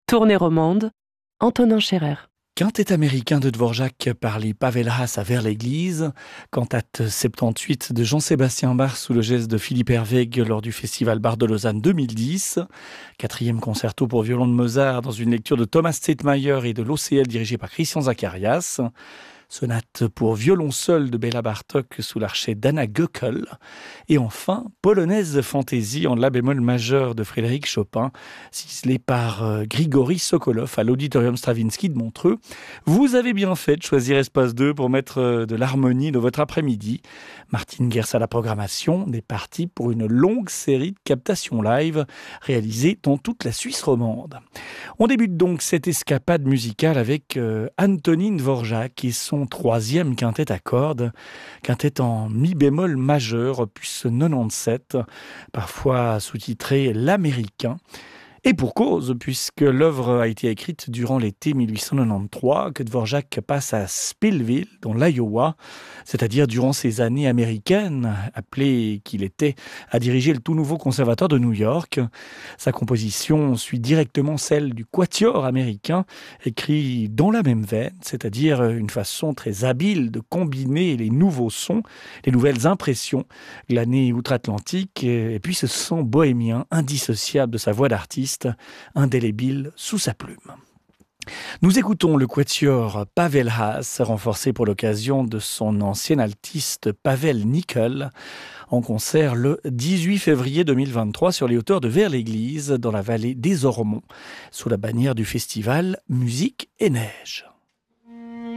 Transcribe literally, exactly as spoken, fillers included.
Tournée romande, Antonin Scherer. Quintet américain de Dvorak par les Pavel Haas à Vers-l'Église, cantate soixante-dix-huit de Jean-Sébastien Bach sous le geste de Philippe Herweg lors du Festival Bar de Lausanne deux mille dix, quatrième concerto pour violon de Mozart dans une lecture de Thomas Zetmayer et de l'O C L dirigé par Christian Zacharias, sonate pour violon seul de Béla Bartók sous l'archet d'Anna Göckel, et enfin polonaise fantaisie en la bémol majeur de Frédéric Chopin, ciselée par euh, Grigory Sokolov à l'Auditorium Stravinsky de Montreux. Vous avez bien fait de choisir Espace deux pour mettre euh, de l'harmonie dans votre après-midi. Martine Gers à la programmation, on est parti pour une longue série de captations live réalisées dans toute la Suisse romande. On débute donc cette escapade musicale avec euh, Antonin Dvorak et son troisième quintet à cordes, quintet en mi bémol majeur, opus quatre-vingt-dix-sept, parfois sous-titré l'américain. Et pour cause, puisque l'œuvre a été écrite durant l'été mille huit cent quatre-vingt-treize, que Dvorak passe à Spillville, dans l'Iowa, c'est-à-dire durant ses années américaines, appelé qu'il était à diriger le tout nouveau conservatoire de New York. Sa composition suit directement celle du quatuor américain, écrit dans la même veine, c'est-à-dire une façon très habile de combiner les nouveaux sons, les nouvelles impressions glanées outre-Atlantique, et puis ce son bohémien indissociable de sa voix d'artiste, indélébile sous sa plume. Nous écoutons le quatuor Pavel Haas, renforcé pour l'occasion de son ancien altiste Pavel Nickel, en concert le dix-huit février deux mille vingt-trois sur les hauteurs de Vers-l'Église, dans la vallée des Ormonts, sous la bannière du festival Musique et Neige.